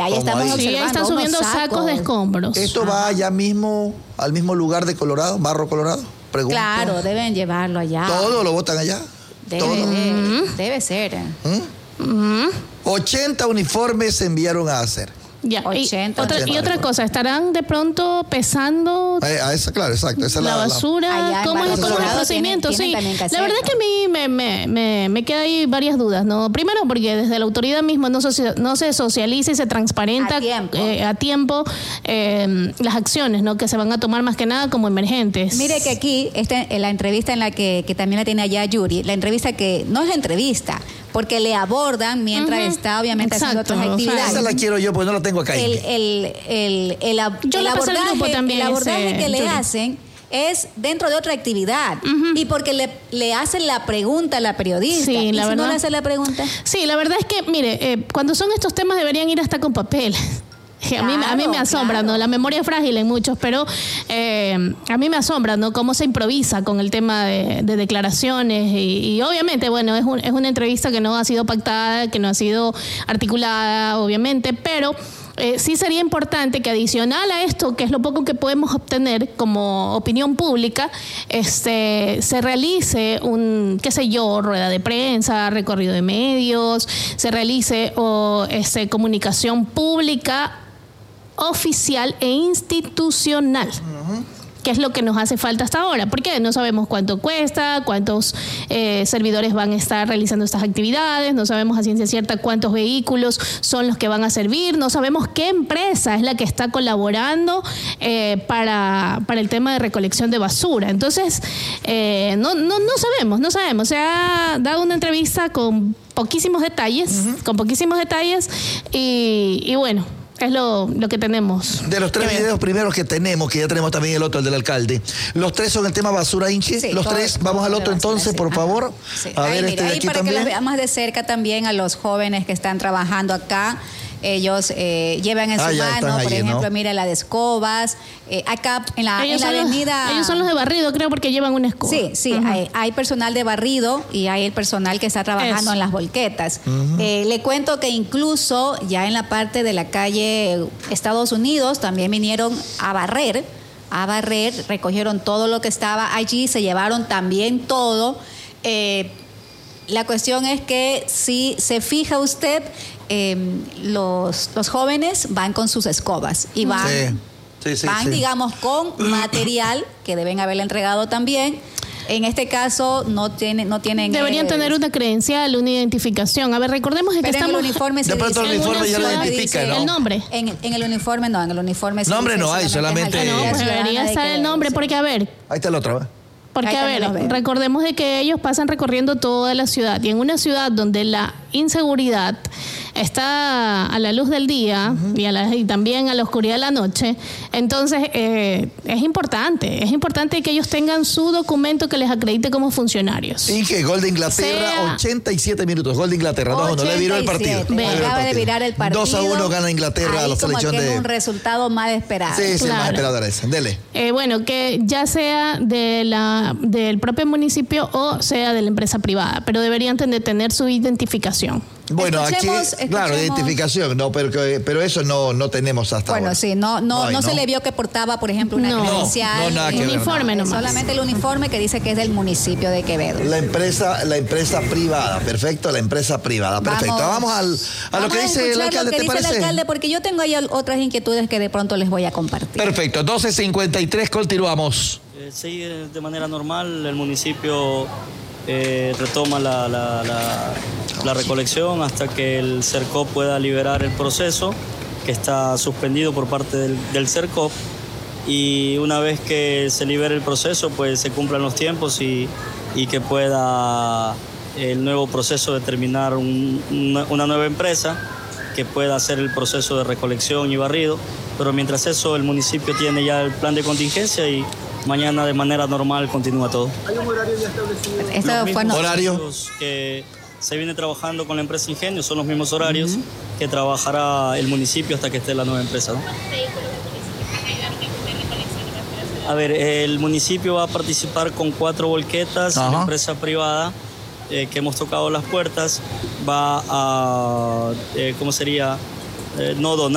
ahí estamos observando. Sí, ahí están subiendo sacos de escombros. ¿Esto va allá mismo, al mismo lugar de Colorado, Barro Colorado? Pregunto. Claro, deben llevarlo allá. ¿Todo lo botan allá? Debe ser. 80 uniformes se enviaron a hacer. Ya. 80. Y otra cosa, ¿estarán de pronto pesando Claro, exacto. Esa la basura? ¿Cómo es el procedimiento? Sí, la verdad es que a mí me queda ahí varias dudas, ¿no? Primero porque desde la autoridad misma no se socializa y se transparenta a tiempo las acciones, ¿no? Que se van a tomar más que nada como emergentes. Mire que aquí, en la entrevista en la que también la tiene allá Yuri, la entrevista que no es entrevista, porque le abordan mientras está obviamente haciendo otras actividades. Esa la quiero yo, pues no la tengo acá. El abordaje que le hacen es dentro de otra actividad y porque le hacen la pregunta a la periodista. Sí, ¿y si no le hace la pregunta? Sí, la verdad es que, mire, cuando son estos temas deberían ir hasta con papel. A mí me asombra, ¿no? La memoria es frágil en muchos, pero a mí me asombra, ¿no? Cómo se improvisa con el tema de declaraciones y obviamente, bueno, es una entrevista que no ha sido pactada, que no ha sido articulada, obviamente, pero sí sería importante que adicional a esto, que es lo poco que podemos obtener como opinión pública, se realice qué sé yo, rueda de prensa, recorrido de medios, se realice comunicación pública oficial e institucional. ¿Qué es lo que nos hace falta hasta ahora? Porque no sabemos cuánto cuesta, cuántos servidores van a estar realizando estas actividades, no sabemos a ciencia cierta cuántos vehículos son los que van a servir, no sabemos qué empresa es la que está colaborando para el tema de recolección de basura. Entonces, no sabemos. Se ha dado una entrevista con poquísimos detalles, y bueno, es lo que tenemos. De los 3 videos primeros que tenemos, que ya tenemos también el otro, el del alcalde, los 3 son el tema basura, Inchi. Sí, los 3, vamos al otro entonces, por favor. Sí. A ver, mira, ahí para también, que los veamos de cerca también a los jóvenes que están trabajando acá. Ellos llevan en su mano, por ejemplo, ¿no? Mira la de escobas. Acá en la avenida. Ellos son los de barrido, creo, porque llevan una escoba. Sí, hay personal de barrido y hay el personal que está trabajando en las volquetas. Le cuento que incluso ya en la parte de la calle Estados Unidos también vinieron a barrer, recogieron todo lo que estaba allí, se llevaron también todo. La cuestión es que si se fija usted, los jóvenes van con sus escobas y van, digamos, con material que deben haberle entregado también. En este caso no tienen. Deberían tener una credencial, una identificación. A ver, recordemos que estamos. En el uniforme de pronto el uniforme ya lo identifica, ¿no? El nombre. En el uniforme no, en el uniforme. Nombre no hay, solamente. Pues debería estar el nombre, porque a ver. Ahí está el otro, ¿va? Porque, a ver, recordemos de que ellos pasan recorriendo toda la ciudad y en una ciudad donde la inseguridad está a la luz del día y también a la oscuridad de la noche, entonces es importante que ellos tengan su documento que les acredite como funcionarios. Y que Gol de Inglaterra, 87 minutos, Gol de Inglaterra, 2-1, le viró el partido. Acaba de virar el partido. 2-1 gana Inglaterra a la selección de... un resultado más esperado. Sí, claro. Más esperado era ese. Dele. Bueno, que ya sea del propio municipio o sea de la empresa privada, pero deberían tener su identificación. Bueno, aquí, claro, identificación, no, pero eso no tenemos hasta ahora. Bueno, sí, no se le vio que portaba, por ejemplo, una credencial. No, nada que ver. Uniforme nomás. Solamente el uniforme que dice que es del municipio de Quevedo. La empresa privada, perfecto, la empresa privada, perfecto. Vamos a lo que dice el alcalde, ¿te parece? El alcalde, porque yo tengo ahí otras inquietudes que de pronto les voy a compartir. Perfecto, 12:53, continuamos. Sí, de manera normal, el municipio retoma la recolección hasta que el CERCOP pueda liberar el proceso, que está suspendido por parte del CERCOP, y una vez que se libere el proceso, pues se cumplan los tiempos y que pueda el nuevo proceso determinar una nueva empresa que pueda hacer el proceso de recolección y barrido, pero mientras eso el municipio tiene ya el plan de contingencia y mañana de manera normal continúa todo. ¿Hay un horario ya establecido? Los horarios que se viene trabajando con la empresa Ingenio son los mismos horarios que trabajará el municipio hasta que esté la nueva empresa, ¿no? A ver, el municipio va a participar con 4 volquetas, la empresa privada que hemos tocado las puertas va a, no donar.